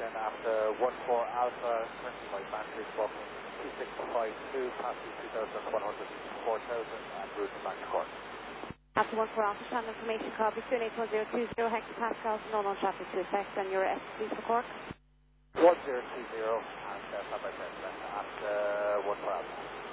then after 14 Alpha, currently my battery is walking 2652, passing 2100, 4000 en route back to Cork. After 14 Alpha, channel information copy, 2811020 hectopascals, no non-traffic to effect, and your SC for Cork. 1020 and Papa President at 14 Alpha.